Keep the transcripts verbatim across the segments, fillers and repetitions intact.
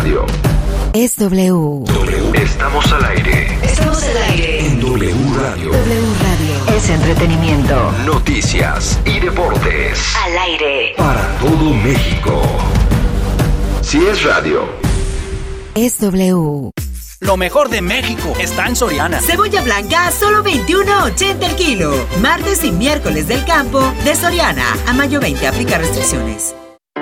Radio. Es W. W. Estamos al aire. Estamos al aire. En W Radio. W Radio. Es entretenimiento. Noticias y deportes. Al aire. Para todo México. Si es radio. Es W. Lo mejor de México está en Soriana. Cebolla blanca a solo veintiuno ochenta el kilo. Martes y miércoles del campo de Soriana. A mayo veinte aplica restricciones.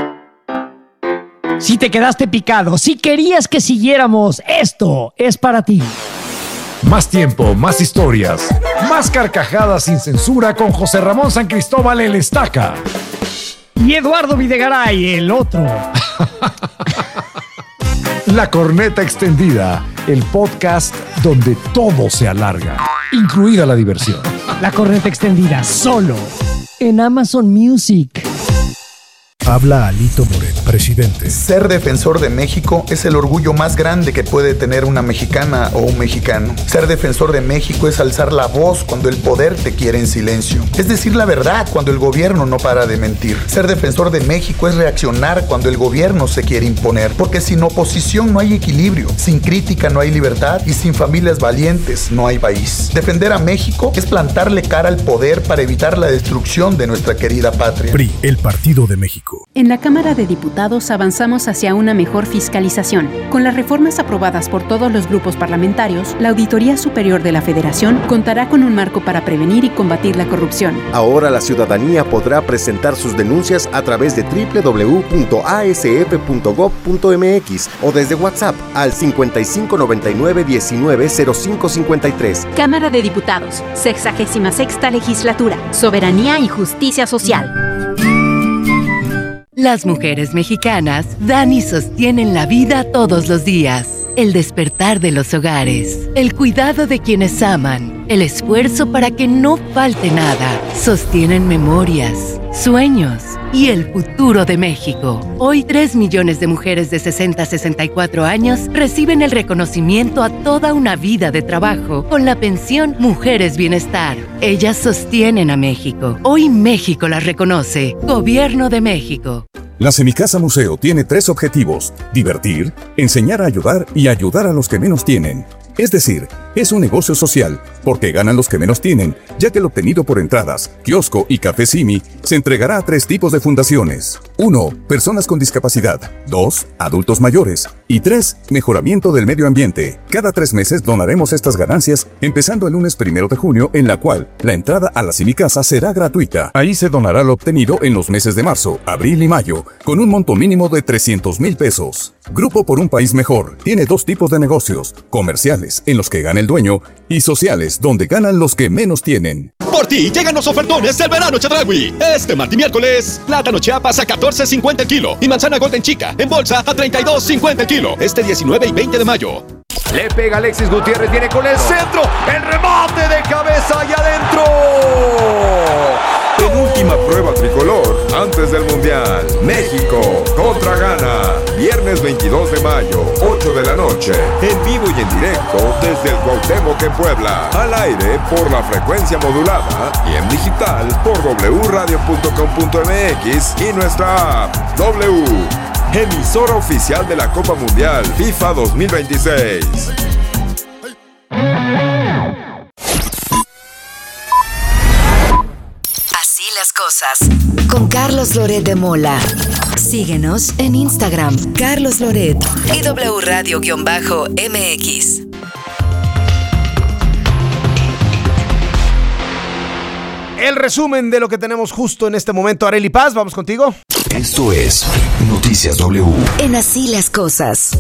Si te quedaste picado, si querías que siguiéramos, esto es para ti. Más tiempo, más historias, más carcajadas sin censura con José Ramón San Cristóbal el Estaca. Y Eduardo Videgaray, el otro. La Corneta Extendida, el podcast donde todo se alarga, incluida la diversión. La Corneta Extendida, solo en Amazon Music. Habla Alito Moreno, presidente. Ser defensor de México es el orgullo más grande que puede tener una mexicana o un mexicano. Ser defensor de México es alzar la voz cuando el poder te quiere en silencio. Es decir la verdad cuando el gobierno no para de mentir. Ser defensor de México es reaccionar cuando el gobierno se quiere imponer. Porque sin oposición no hay equilibrio, sin crítica no hay libertad y sin familias valientes no hay país. Defender a México es plantarle cara al poder para evitar la destrucción de nuestra querida patria. P R I, el Partido de México. En la Cámara de Diputados avanzamos hacia una mejor fiscalización. Con las reformas aprobadas por todos los grupos parlamentarios, la Auditoría Superior de la Federación contará con un marco para prevenir y combatir la corrupción. Ahora la ciudadanía podrá presentar sus denuncias a través de doble u doble u doble u punto a s f punto gob punto m x o desde WhatsApp al cincuenta y cinco noventa y nueve diecinueve cero cinco cincuenta y tres. Cámara de Diputados, sexagésima sexta legislatura, soberanía y justicia social. Las mujeres mexicanas dan y sostienen la vida todos los días. El despertar de los hogares, el cuidado de quienes aman, el esfuerzo para que no falte nada. Sostienen memorias, sueños y el futuro de México. Hoy, tres millones de mujeres de sesenta a sesenta y cuatro años reciben el reconocimiento a toda una vida de trabajo con la pensión Mujeres Bienestar. Ellas sostienen a México. Hoy México las reconoce. Gobierno de México. La Semicasa Museo tiene tres objetivos: divertir, enseñar a ayudar y ayudar a los que menos tienen. Es decir, es un negocio social, porque ganan los que menos tienen, ya que lo obtenido por entradas, kiosco y café Simi se entregará a tres tipos de fundaciones. uno. Personas con discapacidad. dos. Adultos mayores. Y tres. Mejoramiento del medio ambiente. Cada tres meses donaremos estas ganancias, empezando el lunes primero de junio, en la cual la entrada a la Semicasa será gratuita. Ahí se donará lo obtenido en los meses de marzo, abril y mayo, con un monto mínimo de trescientos mil pesos. Grupo por un País Mejor tiene dos tipos de negocios: comerciales, en los que gana el dueño, y sociales, donde ganan los que menos tienen. Por ti llegan los ofertones del verano Chedraui. Este martes y miércoles, plátano Chiapas a catorce cincuenta el kilo y manzana Golden Chica en bolsa a treinta y dos cincuenta el kilo. Este diecinueve y veinte de mayo. Le pega Alexis Gutiérrez, viene con el centro, el remate de cabeza y adentro. Penúltima prueba tricolor antes del Mundial. México contra Ghana. Viernes veintidós de mayo, ocho de la noche. En vivo y en directo desde el Cuauhtémoc en Puebla. Al aire por la frecuencia modulada y en digital por doble radio punto com punto m x y nuestra app. W, emisora oficial de la Copa Mundial FIFA dos mil veintiséis. Así las cosas. Con Carlos Loret de Mola. Síguenos en Instagram, Carlos Loret y W Radio-M X. El resumen de lo que tenemos justo en este momento. Arely Paz, vamos contigo. Esto es Noticias W. En Así las cosas.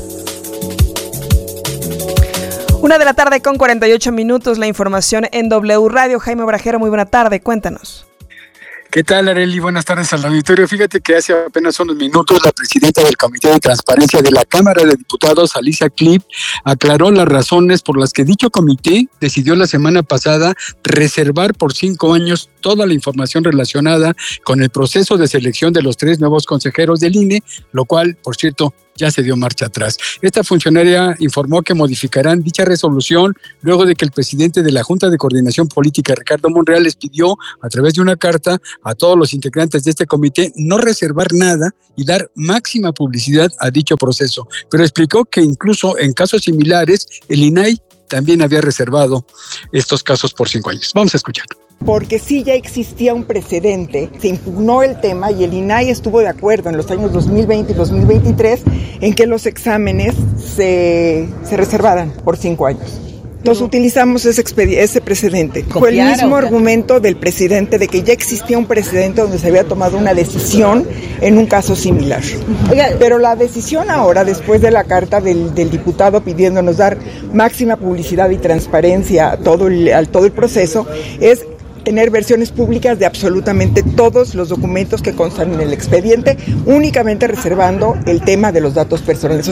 Una de la tarde con cuarenta y ocho minutos, la información en W Radio. Jaime Obrajero, muy buena tarde, cuéntanos. ¿Qué tal, Arely? Buenas tardes al auditorio. Fíjate que hace apenas unos minutos la presidenta del Comité de Transparencia de la Cámara de Diputados, Alicia Clip, aclaró las razones por las que dicho comité decidió la semana pasada reservar por cinco años toda la información relacionada con el proceso de selección de los tres nuevos consejeros del I N E, lo cual, por cierto, ya se dio marcha atrás. Esta funcionaria informó que modificarán dicha resolución luego de que el presidente de la Junta de Coordinación Política, Ricardo Monreal, les pidió a través de una carta a todos los integrantes de este comité no reservar nada y dar máxima publicidad a dicho proceso. Pero explicó que incluso en casos similares, el I N A I también había reservado estos casos por cinco años. Vamos a escuchar. Porque sí ya existía un precedente, se impugnó el tema y el I N A I estuvo de acuerdo en los años dos mil veinte y dos mil veintitrés en que los exámenes se, se reservaran por cinco años. Entonces utilizamos ese, expedi- ese precedente. Fue el mismo argumento del presidente de que ya existía un precedente donde se había tomado una decisión en un caso similar. Pero la decisión ahora, después de la carta del, del diputado pidiéndonos dar máxima publicidad y transparencia a todo el, a todo el proceso, es tener versiones públicas de absolutamente todos los documentos que constan en el expediente, únicamente reservando el tema de los datos personales.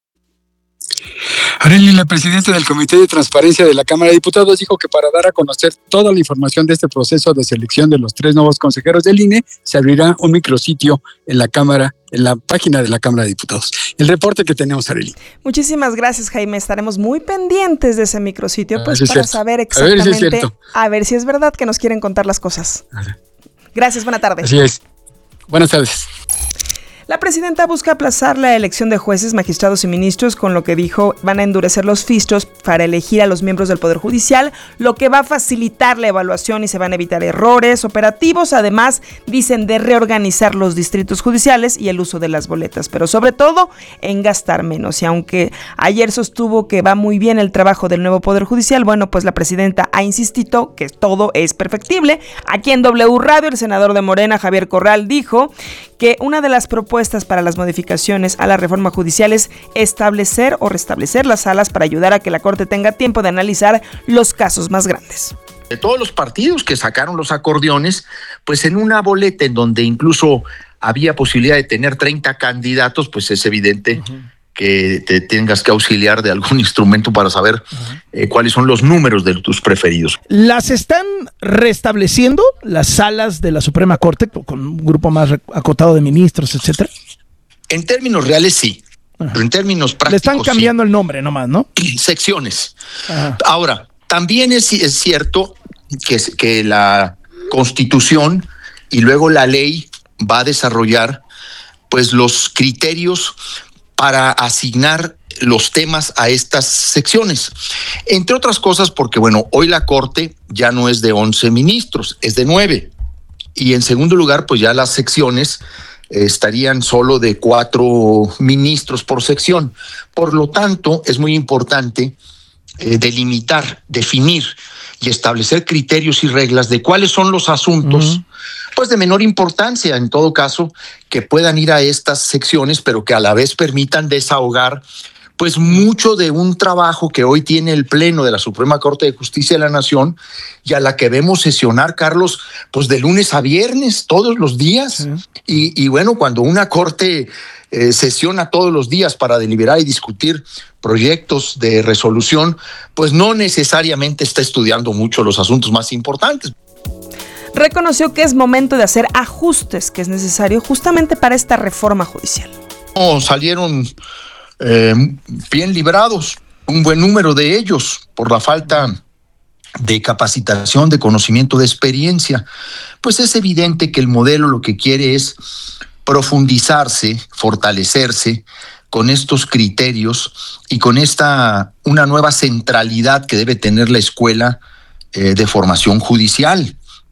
Arely, la presidenta del Comité de Transparencia de la Cámara de Diputados, dijo que para dar a conocer toda la información de este proceso de selección de los tres nuevos consejeros del I N E, se abrirá un micrositio en la Cámara, en la página de la Cámara de Diputados. El reporte que tenemos, Arely. Muchísimas gracias, Jaime. Estaremos muy pendientes de ese micrositio, pues para cierto. saber exactamente, a ver, si es cierto. a ver si es verdad que nos quieren contar las cosas. Gracias, buena tarde. Así es. Buenas tardes. La presidenta busca aplazar la elección de jueces, magistrados y ministros, con lo que dijo van a endurecer los filtros para elegir a los miembros del Poder Judicial, lo que va a facilitar la evaluación y se van a evitar errores operativos. Además, dicen de reorganizar los distritos judiciales y el uso de las boletas, pero sobre todo en gastar menos. Y aunque ayer sostuvo que va muy bien el trabajo del nuevo Poder Judicial, bueno, pues la presidenta ha insistido que todo es perfectible. Aquí en W Radio, el senador de Morena, Javier Corral, dijo que una de las propuestas para las modificaciones a la reforma judicial es establecer o restablecer las salas para ayudar a que la Corte tenga tiempo de analizar los casos más grandes. De todos los partidos que sacaron los acordeones, pues en una boleta en donde incluso había posibilidad de tener treinta candidatos, pues es evidente uh-huh. que te tengas que auxiliar de algún instrumento para saber uh-huh. eh, cuáles son los números de tus preferidos. ¿Las están restableciendo las salas de la Suprema Corte con un grupo más acotado de ministros, etcétera? En términos reales sí, uh-huh. pero en términos prácticos le están cambiando sí. el nombre nomás, ¿no? Secciones. Uh-huh. Ahora, también es, es cierto que, que la Constitución y luego la ley va a desarrollar pues los criterios para asignar los temas a estas secciones. Entre otras cosas porque, bueno, hoy la Corte ya no es de once ministros, es de nueve. Y en segundo lugar, pues ya las secciones eh, estarían solo de cuatro ministros por sección. Por lo tanto, es muy importante eh, delimitar, definir y establecer criterios y reglas de cuáles son los asuntos uh-huh. pues de menor importancia, en todo caso, que puedan ir a estas secciones, pero que a la vez permitan desahogar pues mucho de un trabajo que hoy tiene el Pleno de la Suprema Corte de Justicia de la Nación y a la que vemos sesionar, Carlos, pues de lunes a viernes, todos los días. Sí. Y, y bueno, cuando una Corte eh, sesiona todos los días para deliberar y discutir proyectos de resolución, pues no necesariamente está estudiando mucho los asuntos más importantes. Reconoció que es momento de hacer ajustes que es necesario justamente para esta reforma judicial. No, salieron eh, bien librados, un buen número de ellos, por la falta de capacitación, de conocimiento, de experiencia. Pues es evidente que el modelo lo que quiere es profundizarse, fortalecerse con estos criterios y con esta una nueva centralidad que debe tener la escuela eh, de formación judicial.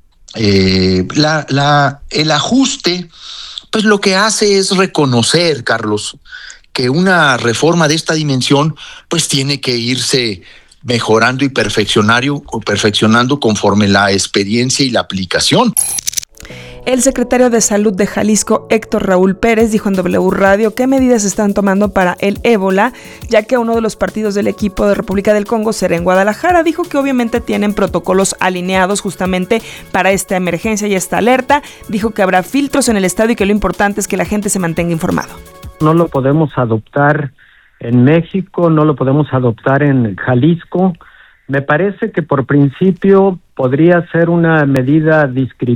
Eh, la, la, el ajuste, pues lo que hace es reconocer, Carlos, que una reforma de esta dimensión, pues tiene que irse mejorando y perfeccionando, perfeccionando conforme la experiencia y la aplicación. El secretario de Salud de Jalisco, Héctor Raúl Pérez, dijo en W Radio qué medidas están tomando para el ébola, ya que uno de los partidos del equipo de República del Congo será en Guadalajara. Dijo que obviamente tienen protocolos alineados justamente para esta emergencia y esta alerta. Dijo que habrá filtros en el estadio y que lo importante es que la gente se mantenga informado. No lo podemos adoptar en México, no lo podemos adoptar en Jalisco. Me parece que por principio podría ser una medida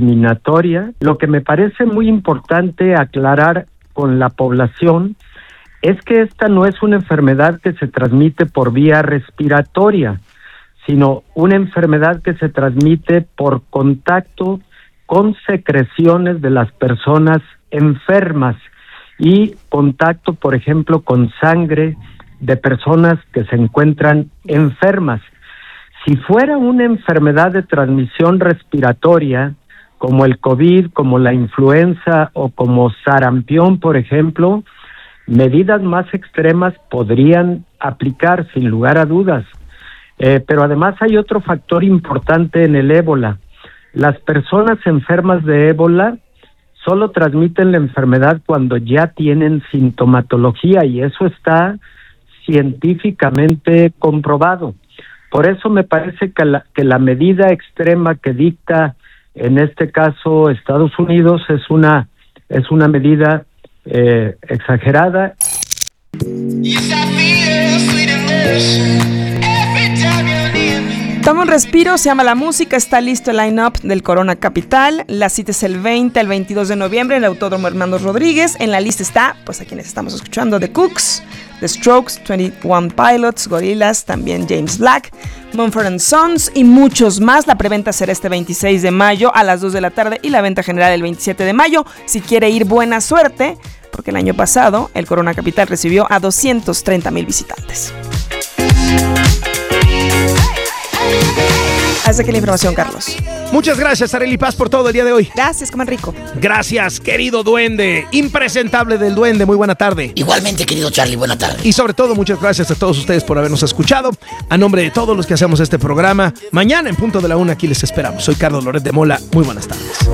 discriminatoria. Lo que me parece muy importante aclarar con la población es que esta no es una enfermedad que se transmite por vía respiratoria, sino una enfermedad que se transmite por contacto con secreciones de las personas enfermas y contacto, por ejemplo, con sangre de personas que se encuentran enfermas. Si fuera una enfermedad de transmisión respiratoria, como el COVID, como la influenza o como sarampión, por ejemplo, medidas más extremas podrían aplicar sin lugar a dudas. Eh, pero además hay otro factor importante en el ébola. Las personas enfermas de ébola solo transmiten la enfermedad cuando ya tienen sintomatología y eso está científicamente comprobado. Por eso me parece que la, que la medida extrema que dicta en este caso Estados Unidos es una, es una medida eh, exagerada. Toma un respiro, se llama La Música, está listo el line-up del Corona Capital. La cita es el veinte al veintidós de noviembre en el Autódromo Hermanos Rodríguez. En la lista está, pues a quienes estamos escuchando, The Cooks, The Strokes, veintiuno Pilots, Gorillaz, también James Black, Mumford and Sons y muchos más. La preventa será este veintiséis de mayo a las dos de la tarde y la venta general el veintisiete de mayo. Si quiere ir, buena suerte, porque el año pasado el Corona Capital recibió a doscientos treinta mil visitantes. Hasta aquí la información, Carlos. Muchas gracias, Arely Paz, por todo el día de hoy. Gracias, coman rico. Gracias, querido duende, impresentable del duende, muy buena tarde. Igualmente, querido Charlie, buena tarde. Y sobre todo, muchas gracias a todos ustedes por habernos escuchado. A nombre de todos los que hacemos este programa, mañana en punto de la una aquí les esperamos. Soy Carlos Loret de Mola, muy buenas tardes.